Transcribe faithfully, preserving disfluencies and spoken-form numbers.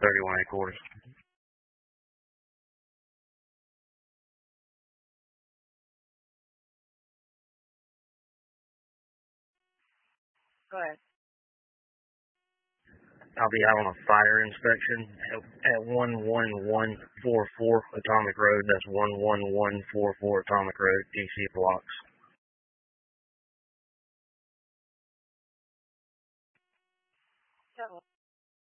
thirty-one eight quarters. Go ahead. I'll be out on a fire inspection at, at one one one four four Atomic Road. That's one one one four four Atomic Road, D C blocks.